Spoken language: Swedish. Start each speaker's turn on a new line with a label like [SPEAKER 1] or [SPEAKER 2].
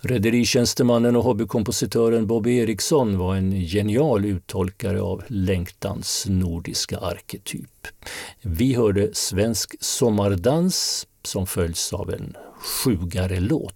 [SPEAKER 1] Rederitjänstemannen och hobbykompositören Bobby Eriksson var en genial uttolkare av längtans nordiska arketyp. Vi hörde Svensk sommardans som följs av en sjugare låt.